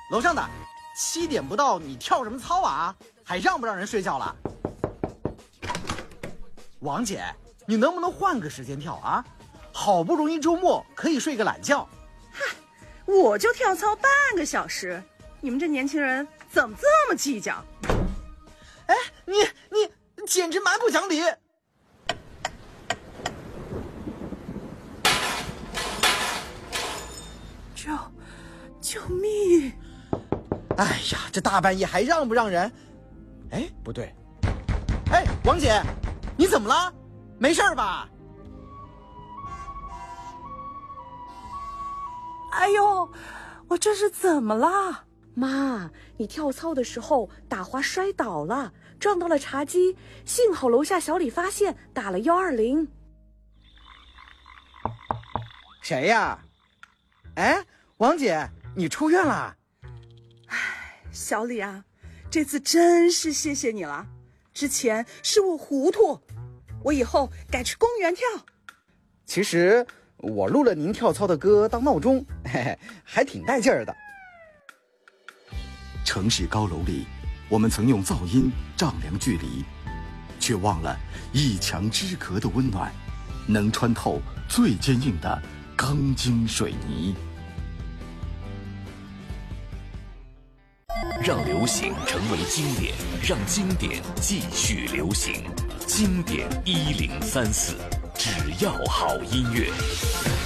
楼上的，7点不到，你跳什么操啊？还让不让人睡觉了？王姐，你能不能换个时间跳啊？好不容易周末可以睡个懒觉。 嗨，我就跳操半个小时，你们这年轻人怎么这么计较？ 哎，你简直蛮不讲理！ 救命！ 哎呀，这大半夜还让不让人？哎，不对，哎，王姐，你怎么了？没事吧？ 哎呦，我这是怎么了？ 妈，你跳操的时候打滑摔倒了，撞到了茶几，幸好楼下小李发现，打了120。 谁呀？哎，王姐，你出院了？ 哎，小李啊，这次真是谢谢你了。之前是我糊涂，我以后改去公园跳。 其实我录了您跳操的歌当闹钟，嘿嘿，还挺带劲儿的。 城市高楼里，我们曾用噪音丈量距离，却忘了一墙之隔的温暖，能穿透最坚硬的钢筋水泥。 让流行成为经典，让经典继续流行。经典1034，只要好音乐。